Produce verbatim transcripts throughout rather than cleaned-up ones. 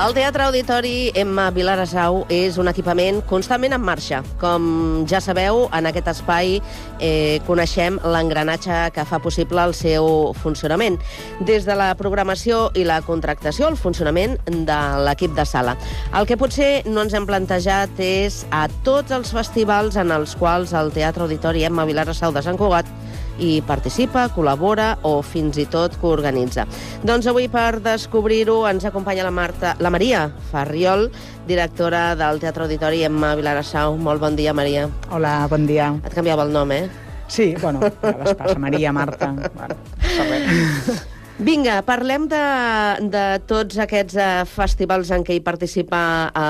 El Teatre Auditori Emma Vilarasau és un equipament constantment en marxa. Com ja sabeu, en aquest espai eh, coneixem l'engranatge que fa possible el seu funcionament. Des de la programació i la contractació, el funcionament de l'equip de sala. El que potser no ens hem plantejat és a tots els festivals en els quals el Teatre Auditori Emma Vilarasau de Sant Cugat i participa, col·labora o fins i tot coorganitza. Doncs avui, per descobrir-ho, ens acompanya la, Marta, la Maria Farriol, directora del Teatre Auditori Emma Vilarasau. Molt bon dia, Maria. Hola, bon dia. Et canviava el nom, eh? Sí, bueno, ja les passa. Maria, Marta... Bueno, Vinga, parlem de, de tots aquests uh, festivals en què hi participa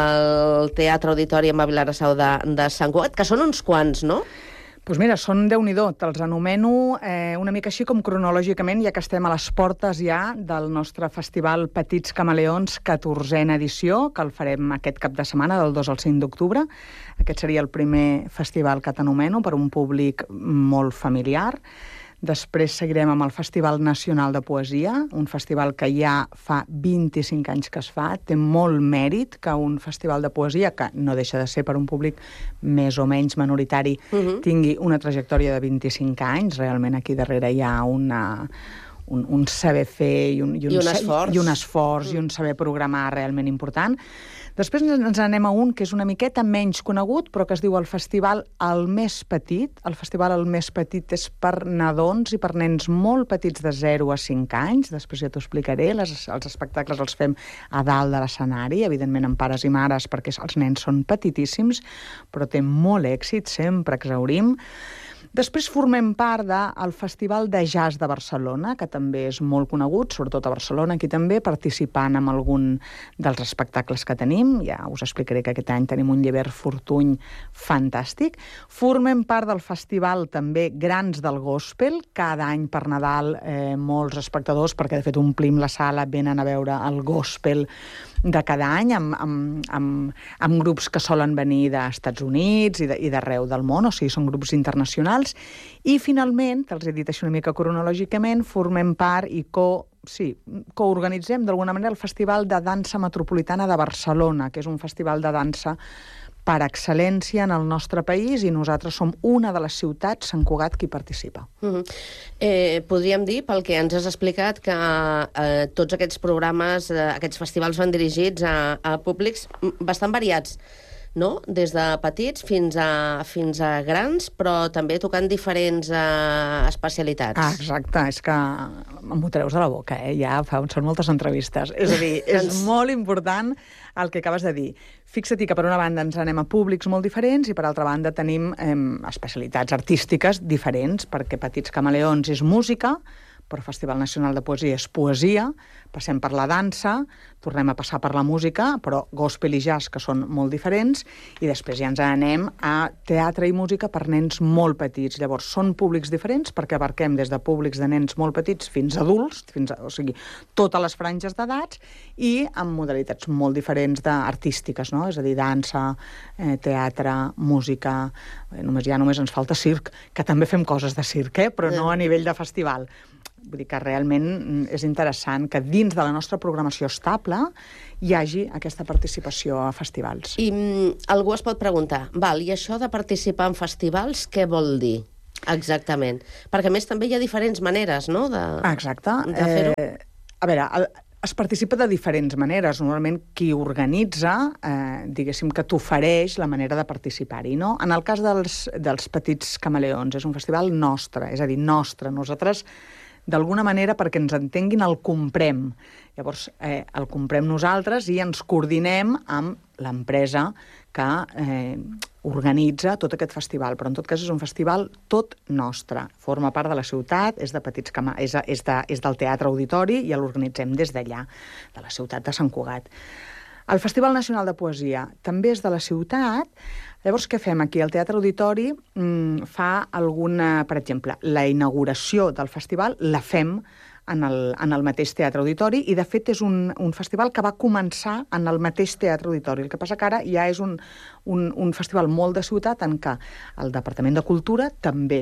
el Teatre Auditori Emma Vilarasau de, de Sant Cugat, que són uns quants, no? Doncs mira, són Déu-n'hi-do, te'ls anomeno eh, una mica així com cronològicament, ja que estem a les portes ja del nostre festival Petits Camaleons, catorzena edició, que el farem aquest cap de setmana, del dos al cinc d'octubre. Aquest seria el primer festival que t'anomeno, per un públic molt familiar. Després seguirem amb el Festival Nacional de Poesia, un festival que ja fa vint-i-cinc anys que es fa. Té molt mèrit que un festival de poesia, que no deixa de ser per un públic més o menys minoritari, uh-huh. tingui una trajectòria de vint-i-cinc anys. Realment aquí darrere hi ha una... Un, un saber fer i un, i un, I un esforç, i un, esforç mm. i un saber programar realment important. Després ens anem a un que és una miqueta menys conegut, però que es diu el Festival El Més Petit. El Festival El Més Petit és per nadons i per nens molt petits de zero a cinc anys. Després ja t'ho explicaré. Les, els espectacles els fem a dalt de l'escenari, evidentment amb pares i mares, perquè els nens són petitíssims, però té molt èxit, sempre exhaurim. Després formem part del Festival de Jazz de Barcelona, que també és molt conegut, sobretot a Barcelona, aquí també, participant en algun dels espectacles que tenim. Ja us explicaré que aquest any tenim un Llibert Fortuny fantàstic. Formem part del Festival també Grans del Gospel, cada any per Nadal eh, molts espectadors, perquè de fet omplim la sala, venen a veure el gospel de cada any, amb, amb, amb, amb grups que solen venir d'Estats Units i d'arreu del món, o sigui, són grups internacionals. I finalment, te'ls he dit així una mica cronològicament, formem part i co, sí, coorganitzem d'alguna manera el Festival de Dansa Metropolitana de Barcelona, que és un festival de dansa per excel·lència en el nostre país, i nosaltres som una de les ciutats, Sant Cugat, qui participa. Uh-huh. eh, podríem dir, pel que ens has explicat, que eh, tots aquests programes, eh, aquests festivals van dirigits a, a públics bastant variats, no? Des de petits fins a, fins a grans, però també tocant diferents uh, especialitats. Ah, exacte, és que m'ho treus de la boca, eh? Ja fa, són moltes entrevistes. És a dir, és molt important el que acabes de dir. Fixa-t'hi que per una banda ens anem a públics molt diferents i per altra banda tenim eh, especialitats artístiques diferents, perquè Petits Camaleons és música, però Festival Nacional de Poesia és poesia, passem per la dansa, tornem a passar per la música, però gospel i jazz, que són molt diferents, i després ja ens anem a teatre i música per nens molt petits. Llavors, són públics diferents perquè abarquem des de públics de nens molt petits fins a adults, fins a, o sigui, totes les franges d'edats, i amb modalitats molt diferents d'artístiques, no? És a dir, dansa, eh, teatre, música... Eh, només ja només ens falta circ, que també fem coses de circ, eh? Però no a nivell de festival. Vull dir que realment és interessant que dins de la nostra programació estable hi hagi aquesta participació a festivals. I mm, algú es pot preguntar, val, i això de participar en festivals, què vol dir exactament? Perquè a més també hi ha diferents maneres, no?, de, Exacte. de fer-ho. Eh, a veure, el, es participa de diferents maneres. Normalment qui organitza, eh, diguéssim que t'ofereix la manera de participar-hi, no? En el cas dels, dels Petits Camaleons, és un festival nostre, és a dir, nostre. Nosaltres, d'alguna manera, perquè ens entenguin, el comprem. Llavors, eh, el comprem nosaltres i ens coordinem amb l'empresa que eh, organitza tot aquest festival. Però, en tot cas, és un festival tot nostre. Forma part de la ciutat, és, de petits cama... és, és, de, és del Teatre Auditori i l'organitzem des d'allà, de la ciutat de Sant Cugat. El Festival Nacional de Poesia també és de la ciutat. Llavors, què fem aquí? El Teatre Auditori mmm, fa alguna... Per exemple, la inauguració del festival la fem en el, en el mateix Teatre Auditori i, de fet, és un, un festival que va començar en el mateix Teatre Auditori. El que passa que ara ja és un, un, un festival molt de ciutat en què el Departament de Cultura també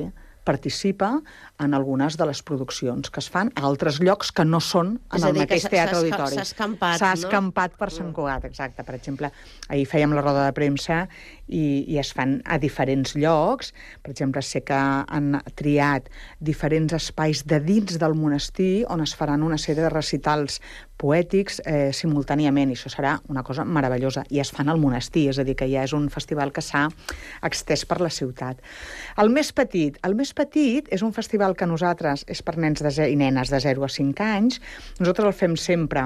participa en algunes de les produccions que es fan a altres llocs que no són en el mateix teatre auditori. S'ha escampat, S'ha escampat per Sant Cugat, exacte. Per exemple, ahir fèiem la roda de premsa i, i es fan a diferents llocs. Per exemple, sé que han triat diferents espais de dins del monestir on es faran una sèrie de recitals poètics eh, simultàniament, i això serà una cosa meravellosa. I es fan al monestir, és a dir, que ja és un festival que s'ha extès per la ciutat. El més petit. El més petit és un festival que nosaltres és per nens de i nenes de zero a cinc anys. Nosaltres el fem sempre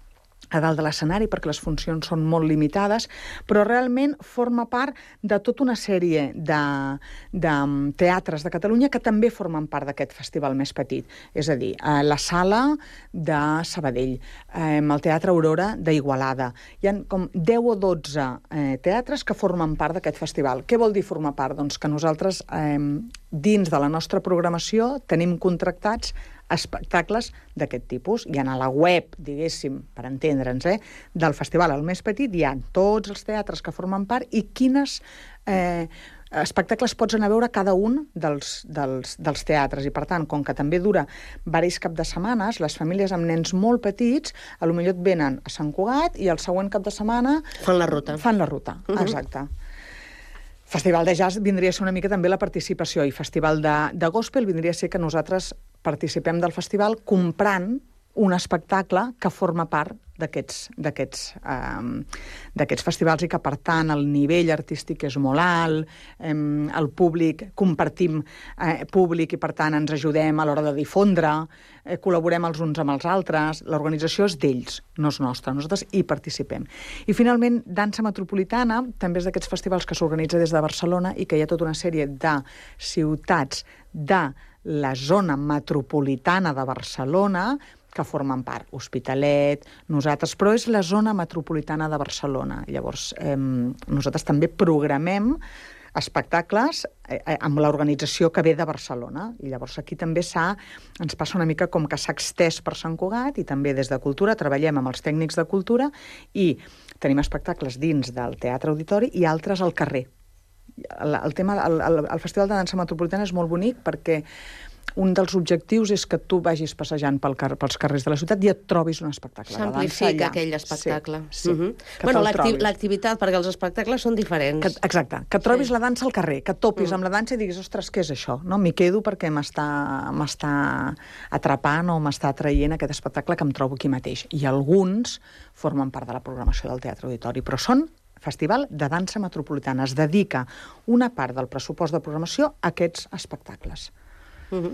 a dalt de l'escenari perquè les funcions són molt limitades, però realment forma part de tota una sèrie de, de teatres de Catalunya que també formen part d'aquest festival més petit. És a dir, eh, la Sala de Sabadell, eh, el Teatre Aurora d'Igualada. Hi ha com deu o dotze eh, teatres que formen part d'aquest festival. Què vol dir formar part? Doncs que nosaltres, eh, dins de la nostra programació, tenim contractats espectacles d'aquest tipus. I a la web, diguéssim, per entendre'ns, eh, del festival El Més Petit hi ha tots els teatres que formen part i quines eh, espectacles pots anar a veure cada un dels, dels, dels teatres. I, per tant, com que també dura diversos cap de setmanes, les famílies amb nens molt petits a lo millor et venen a Sant Cugat i el següent cap de setmana fan la ruta. Fan la ruta, uh-huh. Exacte. Festival de jazz vindria a ser una mica també la participació, i festival de, de gospel vindria a ser que nosaltres participem del festival comprant un espectacle que forma part d'aquests d'aquests um, d'aquests festivals i que, per tant, el nivell artístic és molt alt, um, el públic, compartim eh, públic i, per tant, ens ajudem a l'hora de difondre, eh, col·laborem els uns amb els altres, l'organització és d'ells, no és nostra, nosaltres hi participem. I, finalment, Dansa Metropolitana també és d'aquests festivals que s'organitza des de Barcelona i que hi ha tota una sèrie de ciutats de la zona metropolitana de Barcelona que formen part, Hospitalet, nosaltres, però és la zona metropolitana de Barcelona. Llavors, eh, nosaltres també programem espectacles eh, amb l'organització que ve de Barcelona. I llavors aquí també s'ha, ens passa una mica com que s'ha extès per Sant Cugat, i també des de Cultura treballem amb els tècnics de Cultura i tenim espectacles dins del Teatre Auditori i altres al carrer. El, el, tema, el, el, el Festival de Dansa Metropolitana és molt bonic perquè un dels objectius és que tu vagis passejant pel car pels carrers de la ciutat i et trobis un espectacle de dansa allà. S'amplifica aquell espectacle. Sí, sí. Uh-huh. Que bueno, l'activitat, perquè els espectacles són diferents. Que, exacte, que trobis sí. la dansa al carrer, que topis mm. amb la dansa i diguis, ostres, què és això? No? M'hi quedo perquè m'està atrapant o m'està atraient aquest espectacle que em trobo aquí mateix. I alguns formen part de la programació del Teatre Auditori, però són Festival de Dansa Metropolitana. Es dedica una part del pressupost de programació a aquests espectacles. Uh-huh.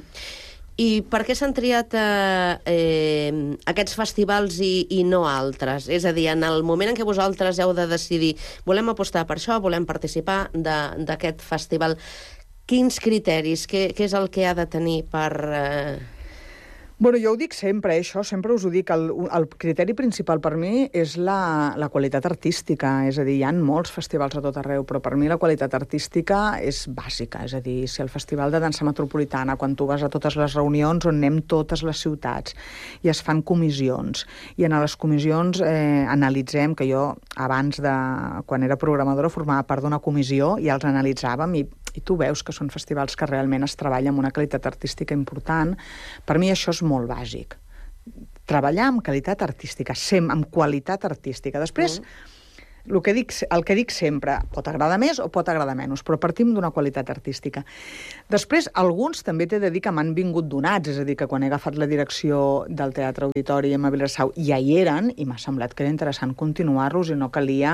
I per què s'han triat eh, eh, aquests festivals i, i no altres? És a dir, en el moment en què vosaltres heu de decidir volem apostar per això, volem participar d'aquest festival, quins criteris, què, què és el que ha de tenir per... Eh... Bueno, jo ho dic sempre, això, sempre us ho dic, el, el criteri principal per mi és la, la qualitat artística, és a dir, hi ha molts festivals a tot arreu, però per mi la qualitat artística és bàsica, és a dir, si el Festival de Dansa Metropolitana, quan tu vas a totes les reunions on anem totes les ciutats i es fan comissions, i en les comissions eh, analitzem, que jo abans de, quan era programadora, formava part d'una comissió i els analitzàvem i i tu veus que són festivals que realment es treballa amb una qualitat artística important, per mi això és molt bàsic. Treballar amb qualitat artística, sem, amb qualitat artística. Després, mm. el, que dic, el que dic sempre, pot agradar més o pot agradar menys, però partim d'una qualitat artística. Després, alguns també t'he de dir que m'han vingut donats, és a dir, que quan he agafat la direcció del Teatre Auditori a Vilassau ja hi eren, i m'ha semblat que era interessant continuar-los i no calia,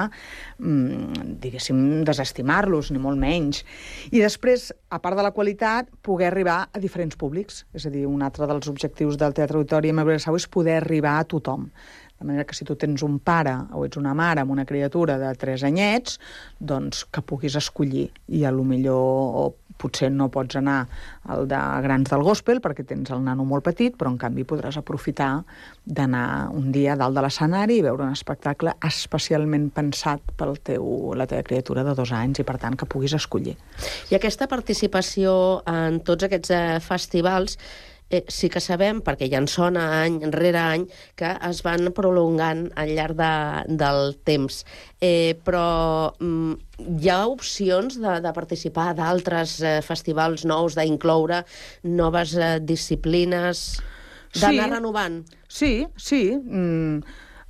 mmm, diguéssim, desestimar-los, ni molt menys. I després, a part de la qualitat, poder arribar a diferents públics. És a dir, un altre dels objectius del Teatre Auditori a Vilassau és poder arribar a tothom. De manera que si tu tens un pare o ets una mare amb una criatura de tres anyets, doncs que puguis escollir. I a lo millor potser no pots anar al de grans del gospel perquè tens el nano molt petit, però en canvi podràs aprofitar d'anar un dia a dalt de l'escenari i veure un espectacle especialment pensat pel teu, la teva criatura de dos anys i, per tant, que puguis escollir. I aquesta participació en tots aquests eh, festivals eh, sí que sabem, perquè ja en sona any rere any, que es van prolongant al llarg de, del temps. Eh, però mm, hi ha opcions de, de participar d'altres eh, festivals nous, d'incloure noves eh, disciplines, d'anar sí, renovant? Sí, sí. Mm.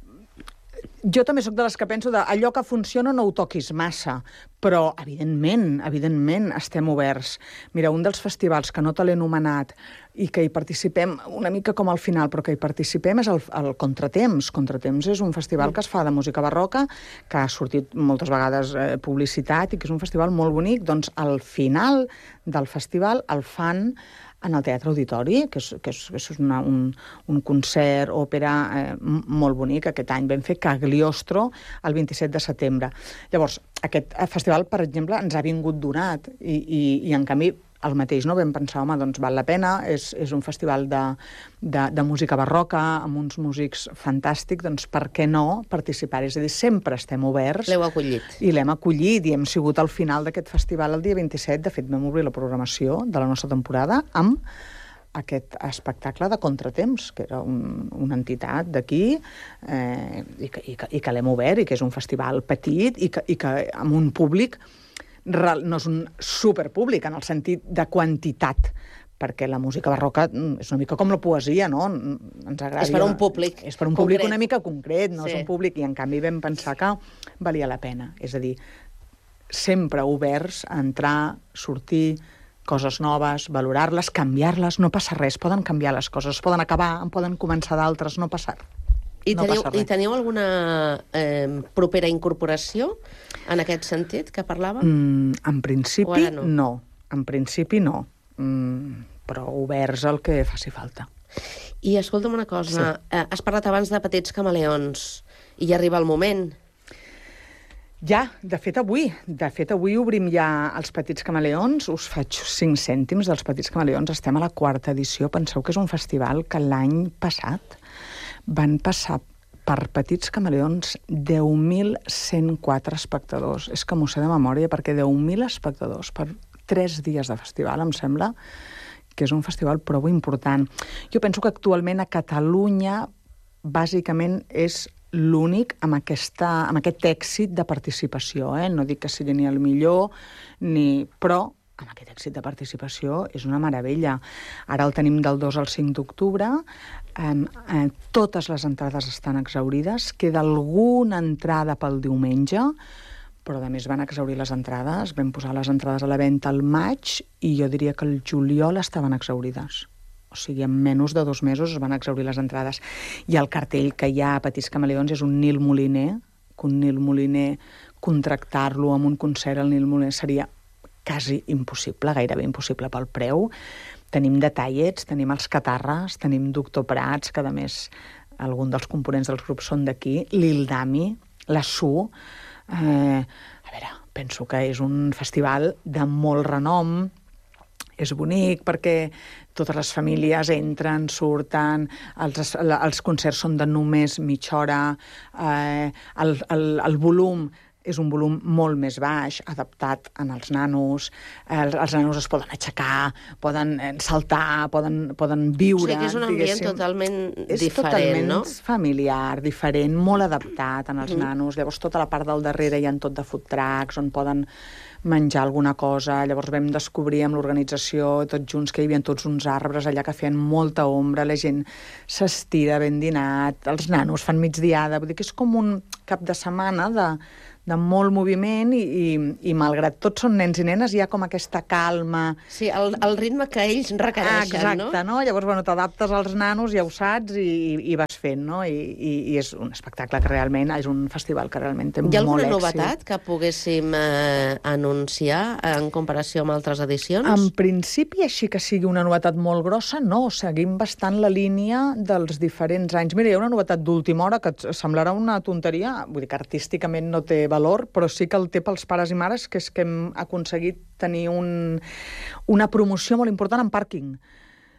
Jo també sóc de les que penso de allò que funciona no ho toquis massa, però, evidentment, evidentment, estem oberts. Mira, un dels festivals que no te l'he anomenat i que hi participem una mica com al final, però que hi participem és el, el Contratemps. Contratemps és un festival que es fa de música barroca, que ha sortit moltes vegades eh, publicitat i que és un festival molt bonic. Doncs al final del festival el fan en el Teatre Auditori, que és, que és, que és una, un, un concert, òpera eh, molt bonic. Aquest any vam fer Cagliostro el vint-i-set de setembre. Llavors, aquest festival, per exemple, ens ha vingut donat i, i, i en canvi, el mateix, no? Vam pensar, home, doncs val la pena, és, és un festival de, de, de música barroca, amb uns músics fantàstics, doncs per què no participar? És a dir, sempre estem oberts. L'heu acollit. I l'hem acollit, i hem sigut al final d'aquest festival el dia vint-i-set. De fet, vam obrir la programació de la nostra temporada amb aquest espectacle de Contratemps, que era un, una entitat d'aquí, eh, i que, i que, i que l'hem obert, i que és un festival petit, i que, i que amb un públic no és un superpúblic en el sentit de quantitat, perquè la música barroca és una mica com la poesia, no? Ens agrada. És per un públic És per un concret. públic una mica concret, no Sí. és un públic, i en canvi vam pensar que valia la pena. És a dir, sempre oberts a entrar, sortir, coses noves, valorar-les, canviar-les, no passa res, poden canviar les coses, poden acabar, en poden començar d'altres, no passa res. I no teniu, passa res. I teniu alguna eh, propera incorporació en aquest sentit que parlàvem? Mm, en principi, O ara no? no. En principi, no. Mm, però oberts al que faci falta. I escolta'm una cosa, Sí. eh, has parlat abans de petits camaleons, i ja arriba el moment. Ja, de fet avui. De fet avui obrim ja els Petits Camaleons. Us faig cinc cèntims dels Petits Camaleons. Estem a la quarta edició. Penseu que és un festival que l'any passat van passar per Petits Camaleons deu mil cent quatre espectadors. És que m'ho sé de memòria, perquè deu mil espectadors per tres dies de festival, em sembla que és un festival prou important. Jo penso que actualment a Catalunya bàsicament és l'únic amb, aquesta, amb aquest èxit de participació. Eh? No dic que sigui ni el millor, ni... però amb aquest èxit de participació és una meravella. Ara el tenim del dos al cinc d'octubre, eh, eh, totes les entrades estan exhaurides, queda alguna entrada pel diumenge, però a més van exhaurir les entrades, vam posar les entrades a la venda al maig i jo diria que el juliol estaven exhaurides. O sigui, en menys de dos mesos es van exhaurir les entrades. I el cartell que hi ha a Petits Camaleons és un Nil Moliner, que un Nil Moliner, contractar-lo amb un concert al Nil Moliner seria quasi impossible, gairebé impossible pel preu. Tenim detallets, tenim els Catarres, tenim Doctor Prats, que a més algun dels components dels grups són d'aquí, l'Ildami, la Su. Eh, a veure, penso que és un festival de molt renom, és bonic perquè totes les famílies entren, surten, els, els concerts són de només mitja hora, eh, el, el, el volum és un volum molt més baix, adaptat en els nanos, els, els nanos es poden aixecar, poden saltar, poden, poden viure. O sigui que és un ambient diguéssim. totalment és diferent, totalment no? familiar, diferent, molt adaptat en els mm. nanos. Llavors tota la part del darrere hi ha tot de food trucks, on poden menjar alguna cosa. Llavors vam descobrir amb l'organització tots junts que hi havia tots uns arbres allà que feien molta ombra, la gent s'estira ben dinat, els nanos fan migdiada, vull dir que és com un cap de setmana de, de molt moviment i, i, i malgrat tots són nens i nenes hi ha com aquesta calma. Sí, el, el ritme que ells requereixen, Exacte, no? Exacte, no? Llavors, bueno, t'adaptes als nanos, ja ho saps, i, i vas fent, no? I, i, I és un espectacle que realment, és un festival que realment té molt èxit. Hi ha alguna novetat que poguéssim eh, anunciar en comparació amb altres edicions? En principi, així que sigui una novetat molt grossa, no. Seguim bastant la línia dels diferents anys. Mira, hi ha una novetat d'última hora que et semblarà una tonteria, vull dir que artísticament no té valor, però sí que el té pels pares i mares, que és que hem aconseguit tenir un, una promoció molt important en pàrquing.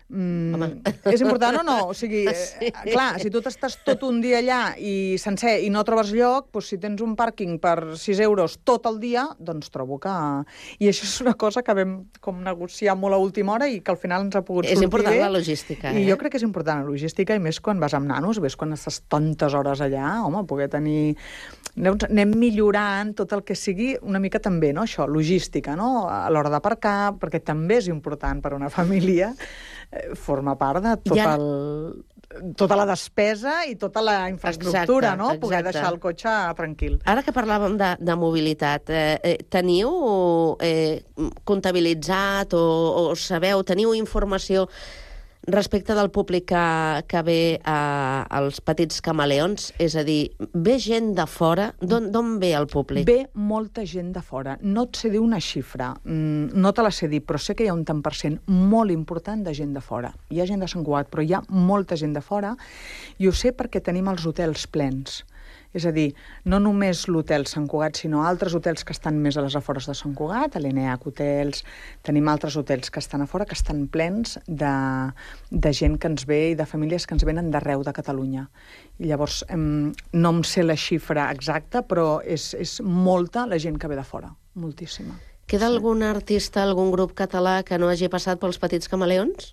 Mm, és important o no? O sigui, sí. clar, si tu t'estàs tot un dia allà i sencer i no trobes lloc, doncs si tens un pàrquing per sis euros tot el dia, doncs trobo que... I això és una cosa que vam com negociar molt a última hora i que al final ens ha pogut sortir bé. És important la logística, eh? I jo crec que és important la logística, i més quan vas amb nanos, ves quan estàs tantes hores allà, home, poder tenir... Anem millorant tot el que sigui una mica també, no?, això, logística, no?, a l'hora d'aparcar, perquè també és important per a una família, eh, forma part de tot ja... el, tota la despesa i tota la infraestructura, exacte, no?, exacte. Poder deixar el cotxe tranquil. Ara que parlàvem de, de mobilitat, eh, eh, teniu eh, comptabilitzat o, o sabeu, teniu informació respecte del públic que, que ve a, als Petits Camaleons? És a dir, ve gent de fora? D'on ve el públic? Ve molta gent de fora. No et sé dir una xifra, no te la sé dir, però sé que hi ha un tant per cent molt important de gent de fora. Hi ha gent de Sant Cugat, però hi ha molta gent de fora, i ho sé perquè tenim els hotels plens. És a dir, no només l'hotel Sant Cugat, sinó altres hotels que estan més a les afores de Sant Cugat, a l'E N E A C Hotels, tenim altres hotels que estan a fora, que estan plens de, de gent que ens ve i de famílies que ens venen d'arreu de Catalunya. I llavors, em, no em sé la xifra exacta, però és, és molta la gent que ve de fora, moltíssima. Queda sí. algun artista, algun grup català que no hagi passat pels Petits Camaleons?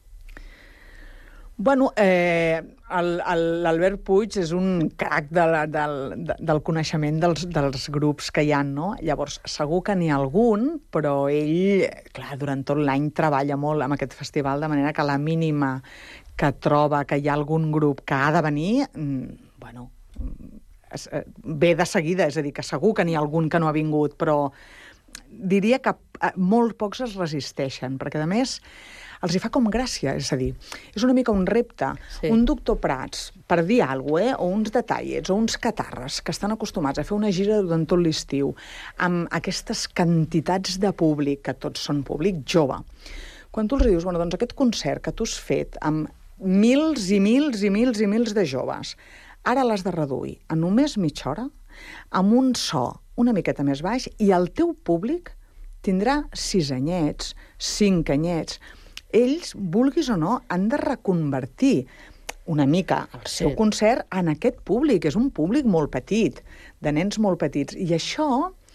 Bueno, eh, l'Albert Puig és un crac de la, del, del coneixement dels, dels grups que hi ha, no? Llavors, segur que n'hi ha algun, però ell, clar, durant tot l'any treballa molt amb aquest festival, de manera que la mínima que troba que hi ha algun grup que ha de venir, mm, bueno, es, eh, ve de seguida, és a dir, que segur que n'hi ha algun que no ha vingut, però diria que molt pocs es resisteixen, perquè, a més, els hi fa com gràcia, és a dir, és una mica un repte. Sí. Un Doctor Prats, per dir alguna cosa, eh, o uns detallets, o uns catarres, que estan acostumats a fer una gira durant tot l'estiu, amb aquestes quantitats de públic, que tots són públic jove. Quan tu els dius, bueno, doncs aquest concert que tu has fet amb mils i mils i mils i mils de joves, ara l'has de reduir a només mitja hora, amb un so una miqueta més baix, i el teu públic tindrà sis anyets, cinc anyets. Ells, vulguis o no, han de reconvertir una mica el seu sí. concert en aquest públic. És un públic molt petit, de nens molt petits. I això,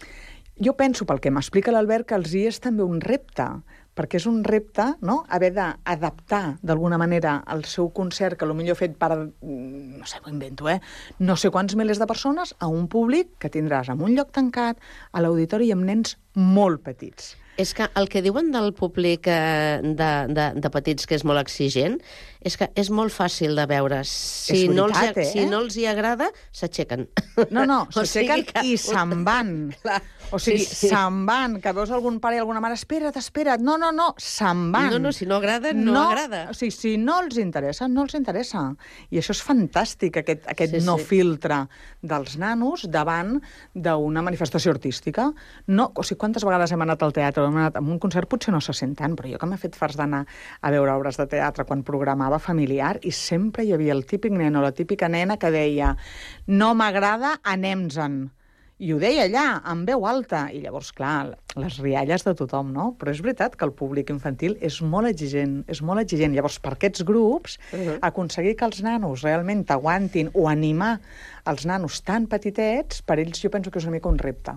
jo penso, pel que m'explica l'Albert, que els hi és també un repte, perquè és un repte, no?, haver d'adaptar d'alguna manera el seu concert, que potser fet per, no sé, ho invento, eh?, no sé quants milers de persones, a un públic que tindràs en un lloc tancat, a l'auditori, amb nens molt petits. És que el que diuen del públic eh, de, de, de petits, que és molt exigent, és que és molt fàcil de veure. Si, veritat, no, els, eh? si no els hi agrada, s'aixequen. No, no, s'aixequen que... i se'n van. Clar. O sigui, sí, sí. se'n van, que veus algun pare i alguna mare, espera't, espera't, no, no, no, se'n van. No, no, si no agrada, no, no agrada. O sigui, si no els interessa, no els interessa. I això és fantàstic, aquest, aquest sí, no sí. filtre dels nanos davant d'una manifestació artística. No, o sigui, quantes vegades hem anat al teatre, hem anat a un concert, potser no se sent tant, però jo que m'he fet farts d'anar a veure obres de teatre quan programava familiar, i sempre hi havia el típic nen o la típica nena que deia no m'agrada, anem-se'n. I ho deia allà, amb veu alta. I llavors, clar, les rialles de tothom, no? Però és veritat que el públic infantil és molt exigent, és molt exigent. Llavors, per aquests grups, uh-huh. aconseguir que els nanos realment t'aguantin o animar els nanos tan petitets, per ells jo penso que és una mica un repte.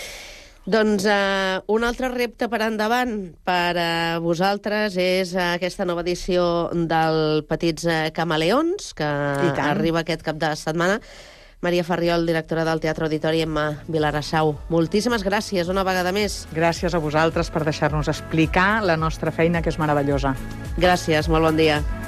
Doncs uh, un altre repte per endavant per a uh, vosaltres és uh, aquesta nova edició del Petits uh, Camaleons, que arriba aquest cap de setmana. Maria Farriol, directora del Teatre Auditori, Emma Vilarassau. Moltíssimes gràcies una vegada més. Gràcies a vosaltres per deixar-nos explicar la nostra feina, que és meravellosa. Gràcies, molt bon dia.